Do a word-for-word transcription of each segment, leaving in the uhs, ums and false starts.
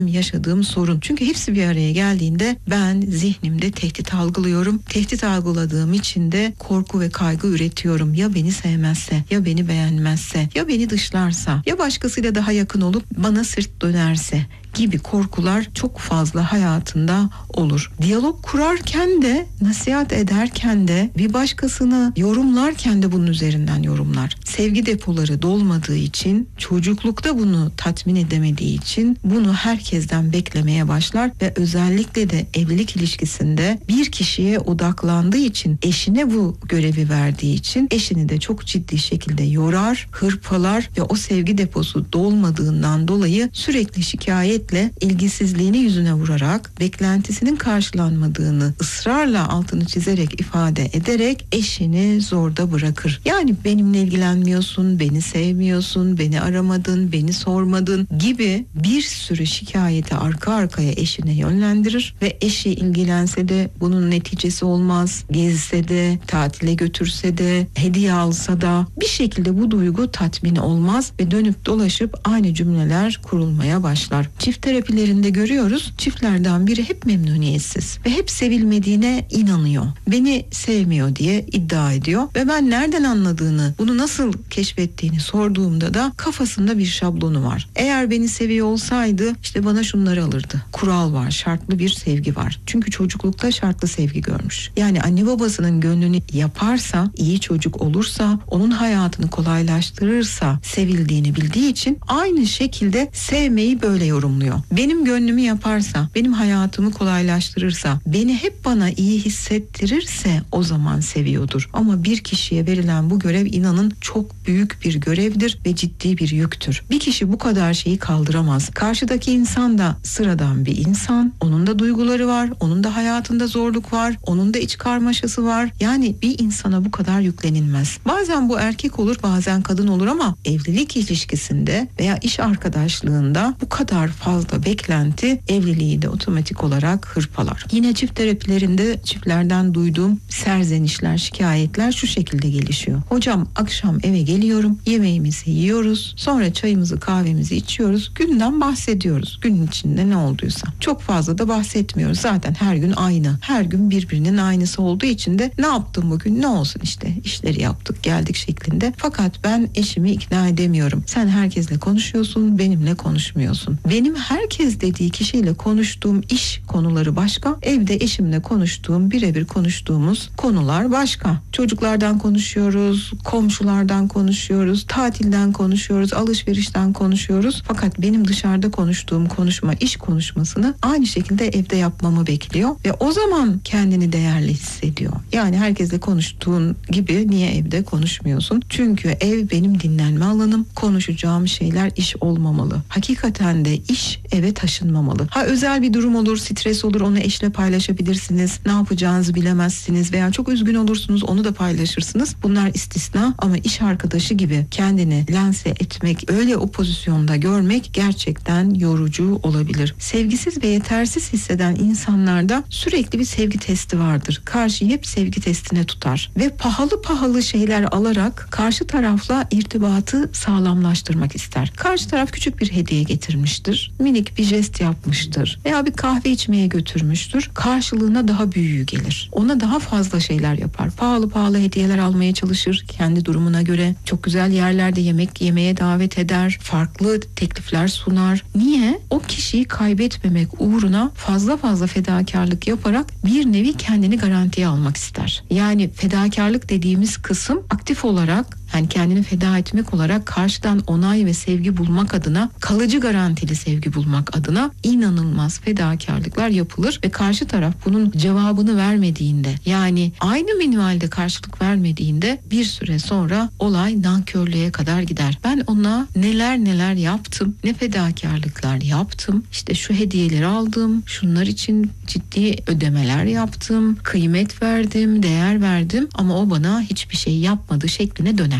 yaşadığım sorun. Çünkü hepsi bir araya geldiğinde ben zihnimde tehdit algılıyorum. Tehdit algıladığım için de korku ve kaygı üretiyorum. Ya beni sevmezse, ya beni beğenmezse, ya beni dışlarsa, ya başkasıyla daha yakın olup bana sırt dönerse gibi korkular çok fazla hayatında olur. Diyalog kurarken de, nasihat ederken de, bir başkasını yorumlarken de bunun üzerinden yorumlar. Sevgi depoları dolmadığı için, çocuklukta bunu tatmin edemediği için bunu herkesten beklemeye başlar ve özellikle de evlilik ilişkisinde bir kişiye odaklandığı için, eşine bu görevi verdiği için eşini de çok ciddi şekilde yorar, hırpalar ve o sevgi deposu dolmadığından dolayı sürekli şikayet ilgisizliğini yüzüne vurarak, beklentisinin karşılanmadığını ısrarla altını çizerek, ifade ederek eşini zorda bırakır. Yani benimle ilgilenmiyorsun, beni sevmiyorsun, beni aramadın, beni sormadın gibi bir sürü şikayeti arka arkaya eşine yönlendirir ve eşi ilgilense de bunun neticesi olmaz. Gezse de, tatile götürse de, hediye alsa da bir şekilde bu duygu tatmin olmaz ve dönüp dolaşıp aynı cümleler kurulmaya başlar. Çift terapilerinde görüyoruz, çiftlerden biri hep memnuniyetsiz ve hep sevilmediğine inanıyor. Beni sevmiyor diye iddia ediyor ve ben nereden anladığını, bunu nasıl keşfettiğini sorduğumda da kafasında bir şablonu var. Eğer beni seviyor olsaydı işte bana şunları alırdı. Kural var, şartlı bir sevgi var. Çünkü çocuklukta şartlı sevgi görmüş. Yani anne babasının gönlünü yaparsa, iyi çocuk olursa, onun hayatını kolaylaştırırsa sevildiğini bildiği için aynı şekilde sevmeyi böyle yorumluyor. Benim gönlümü yaparsa, benim hayatımı kolaylaştırırsa, beni hep bana iyi hissettirirse o zaman seviyordur. Ama bir kişiye verilen bu görev inanın çok büyük bir görevdir ve ciddi bir yüktür. Bir kişi bu kadar şeyi kaldıramaz. Karşıdaki insan da sıradan bir insan. Onun da duyguları var, onun da hayatında zorluk var, onun da iç karmaşası var. Yani bir insana bu kadar yüklenilmez. Bazen bu erkek olur, bazen kadın olur ama evlilik ilişkisinde veya iş arkadaşlığında bu kadar fazla beklenti evliliği de otomatik olarak hırpalar. Yine çift terapilerinde çiftlerden duyduğum serzenişler, şikayetler şu şekilde gelişiyor. Hocam akşam eve geliyorum, yemeğimizi yiyoruz, sonra çayımızı kahvemizi içiyoruz, günden bahsediyoruz. Günün içinde ne olduysa. Çok fazla da bahsetmiyoruz. Zaten her gün aynı. Her gün birbirinin aynısı olduğu için de ne yaptım bugün, ne olsun işte işleri yaptık geldik şeklinde. Fakat ben eşimi ikna edemiyorum. Sen herkesle konuşuyorsun, benimle konuşmuyorsun. Benim herkes dediği kişiyle konuştuğum iş konuları başka, evde eşimle konuştuğum, birebir konuştuğumuz konular başka. Çocuklardan konuşuyoruz, komşulardan konuşuyoruz, tatilden konuşuyoruz, alışverişten konuşuyoruz. Fakat benim dışarıda konuştuğum konuşma, iş konuşmasını aynı şekilde evde yapmamı bekliyor ve o zaman kendini değerli hissediyor. Yani herkesle konuştuğun gibi niye evde konuşmuyorsun? Çünkü ev benim dinlenme alanım, konuşacağım şeyler iş olmamalı. Hakikaten de iş eve taşınmamalı. Ha özel bir durum olur, stres olur, onu eşle paylaşabilirsiniz. Ne yapacağınızı bilemezsiniz veya çok üzgün olursunuz, onu da paylaşırsınız. Bunlar istisna ama iş arkadaşı gibi kendini lanse etmek, öyle o pozisyonda görmek gerçekten yorucu olabilir. Sevgisiz ve yetersiz hisseden insanlarda sürekli bir sevgi testi vardır. Karşıyı hep sevgi testine tutar ve pahalı pahalı şeyler alarak karşı tarafla irtibatı sağlamlaştırmak ister. Karşı taraf küçük bir hediye getirmiştir, minik bir jest yapmıştır veya bir kahve içmeye götürmüştür. Karşılığına daha büyüğü gelir. Ona daha fazla şeyler yapar. Pahalı pahalı hediyeler almaya çalışır kendi durumuna göre. Çok güzel yerlerde yemek yemeye davet eder. Farklı teklifler sunar. Niye? O kişiyi kaybetmemek uğruna fazla fazla fedakarlık yaparak bir nevi kendini garantiye almak ister. Yani fedakarlık dediğimiz kısım aktif olarak, yani kendini feda etmek olarak karşıdan onay ve sevgi bulmak adına, kalıcı garantili sevgi bulmak adına inanılmaz fedakarlıklar yapılır ve karşı taraf bunun cevabını vermediğinde, yani aynı minvalde karşılık vermediğinde bir süre sonra olay nankörlüğe kadar gider. Ben ona neler neler yaptım, ne fedakarlıklar yaptım, işte şu hediyeleri aldım, şunlar için ciddi ödemeler yaptım, kıymet verdim, değer verdim ama o bana hiçbir şey yapmadı şekline döner.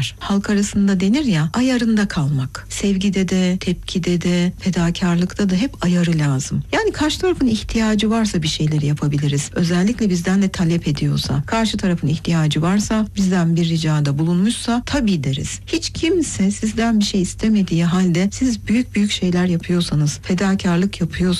gider. Halk arasında denir ya, ayarında kalmak. Sevgide de, tepkide de, fedakarlıkta da hep ayarı lazım. Yani karşı tarafın ihtiyacı varsa bir şeyleri yapabiliriz. Özellikle bizden de talep ediyorsa, karşı tarafın ihtiyacı varsa, bizden bir ricada bulunmuşsa tabii deriz. Hiç kimse sizden bir şey istemediği halde siz büyük büyük şeyler yapıyorsanız, fedakarlık yapıyorsanız,